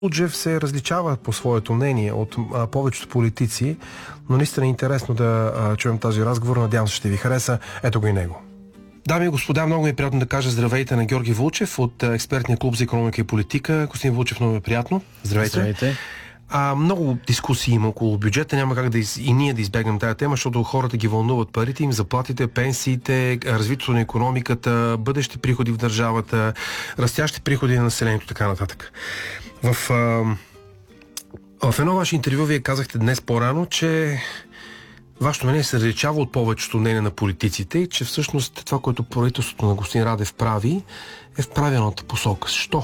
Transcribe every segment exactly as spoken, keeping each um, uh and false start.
Луджев се различава по своето мнение от а, повечето политици, но наистина е интересно да а, чуем тази разговор. Надявам се, ще ви хареса. Ето го и него. Дами и господа, много ми е приятно да кажа здравейте на Георги Вълчев от Експертния клуб за икономика и политика. Господин Вълчев, много е приятно. Здравейте. Здравейте. А, много дискусии има около бюджета. Няма как да из... и ние да избегнем тази тема, защото хората ги вълнуват парите им, заплатите, пенсиите, развитието на икономиката, бъдещи приходи в държавата, растящи приходи на населението, така нататък. В, а, в едно ваше интервю вие казахте днес по-рано, че вашето мнение се различава от повечето мнение на политиците и че всъщност това, което правителството на господин Радев прави, е в правилната посока. Защо?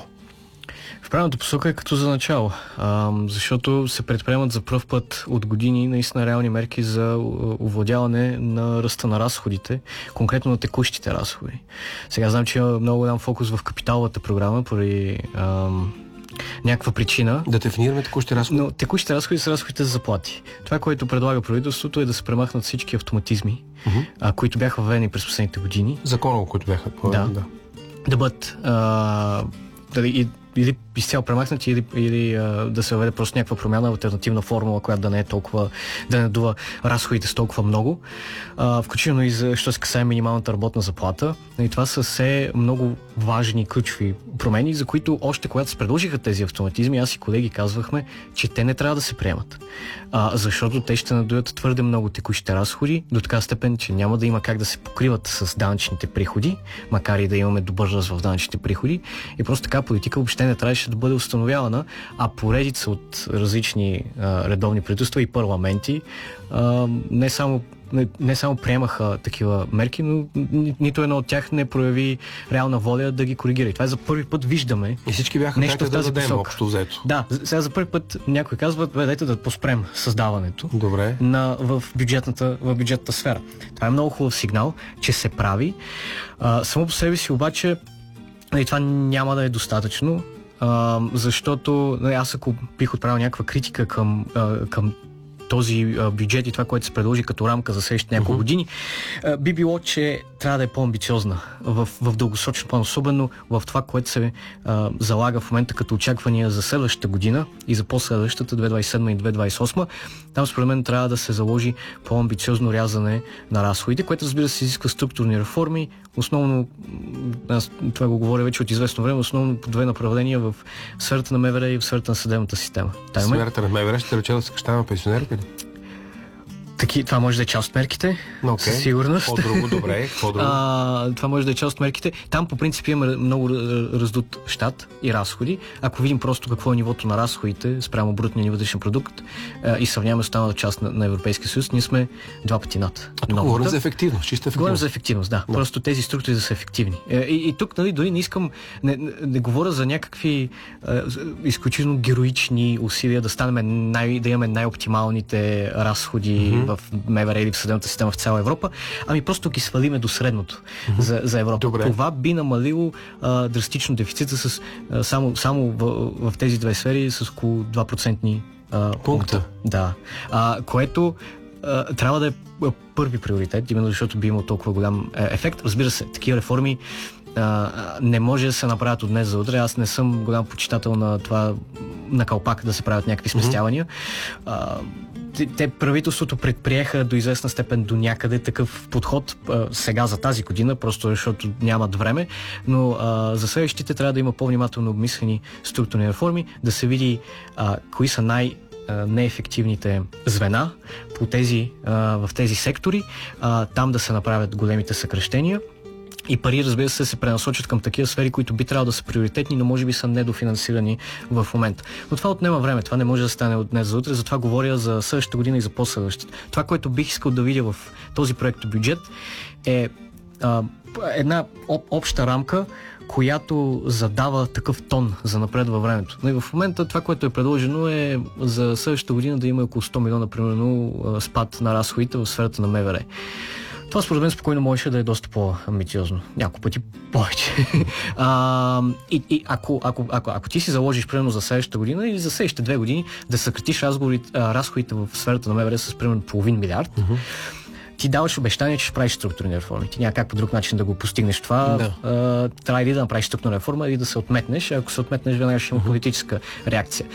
В правилната посока е като за начало, а, защото се предприемат за пръв път от години наистина реални мерки за овладяване на ръста на разходите, конкретно на текущите разходи. Сега знам, че има много голям фокус в капиталовата програма поради а, някаква причина. Да дефинираме текущите разходи. Но текущите разходи са разходите за заплати. Това, което предлага правителството, е да се премахнат всички автоматизми, uh-huh. а, които бяха въведени през последните години. Законово, които бяха. Да. Да, да бъдат а, дали, или изцяло премахнати, или, или а, да се въведе просто някаква промяна, алтернативна формула, която да не е толкова, да не дува разходите с толкова много. А, включително и за, що се касае минималната работна заплата. И това са все много важни ключови промени, за които още когато се предложиха тези автоматизми, аз и колеги казвахме, че те не трябва да се приемат. А, защото те ще надуят твърде много текущите разходи, до така степен, че няма да има как да се покриват с данъчните приходи, макар и да имаме добър ръст в данъчните приходи. И просто така политика въобще не трябваше да бъде установявана, а поредица от различни а, редовни правителства и парламенти а, не само Не, не само приемаха такива мерки, но ни, нито едно от тях не прояви реална воля да ги коригира. И това е за първи път виждаме. И всички бяха нещо в да тази дадем посока. Общо взето. Да, сега за първи път някой казва, дайте да поспрем създаването. Добре. На, в, бюджетната, в бюджетната сфера. Това е много хубав сигнал, че се прави. А, само по себе си обаче и това няма да е достатъчно, а, защото аз ако бих отправил някаква критика към, а, към този а, бюджет и това, което се предложи като рамка за следващите няколко uh-huh. години, а, би било, че трябва да е по-амбициозна в, в дългосрочен план, особено в това, което се а, залага в момента като очаквания за следващата година и за последващата две хиляди двадесет и седма и две хиляди двадесет и осма. Там според мен трябва да се заложи по-амбициозно рязане на разходите, което разбира се изисква структурни реформи. Основно, аз това го говоря вече от известно време, основно по две направления в сферата на МВР и в сферата на съдебната система. В сферата на МВР ще рече да съкращаваме пенсионерите ли? Таки, това може да е част от мерките, okay. със сигурност. По-друго, добре. По-друго. А, това може да е част от мерките. Там по принцип имаме много раздут щат и разходи. Ако видим просто какво е нивото на разходите спрямо брутния вътрешен продукт а, и сравняваме с останалата част на, на Европейския съюз, ние сме два пъти над. А тук говорим за ефективност, чиста ефективност. Говорим за ефективност, да. No. Просто тези структури да са ефективни. И, и, и тук нали, дори не искам, не, не, не говоря за някакви а, изключително героични усилия да станем най, да имаме най-оптималните разходи mm-hmm. в МВР или в съдебната система в цяла Европа, ами просто ги свалиме до средното mm-hmm. за, за Европа. Добре. Това би намалило а, драстично дефицита с, а, само, само в, в тези две сфери с около два процента а, пункта. Да. А, което а, трябва да е първи приоритет, именно защото би имал толкова голям ефект. Разбира се, такива реформи а, не може да се направят от днес за утре. Аз не съм голям почитател на това на калпак да се правят някакви спестявания. Mm-hmm. Те правителството предприеха до известна степен до някъде такъв подход а, сега за тази година, просто защото нямат време, но а, за следващите трябва да има по-внимателно обмислени структурни реформи, да се види а, кои са най- неефективните звена по тези, а, в тези сектори, а, там да се направят големите съкращения. И пари, разбира се, се пренасочат към такива сфери, които би трябвало да са приоритетни, но може би са недофинансирани в момента. Но това отнема време, това не може да стане от днес за утре, затова говоря за следващата година и за последващата. Това, което бих искал да видя в този проект бюджет е а, една об, обща рамка, която задава такъв тон за напред във времето. Но и в момента това, което е предложено е за следващата година да има около сто милиона, примерно, спад на разходите в сферата на МВР. Това според мен спокойно можеше да е доста по-амбициозно. Няколко пъти повече. а, и и ако, ако, ако, ако ти си заложиш примерно за следващата година или за следващите две години да съкратиш разходите в сферата на МВР с примерно половин милиард, uh-huh. ти даваш обещание, че ще правиш структурни реформи. Ти няма как по друг начин да го постигнеш това. Да. А, трябва или да направиш структурна реформа, или да се отметнеш. Ако се отметнеш, веднага ще има политическа реакция.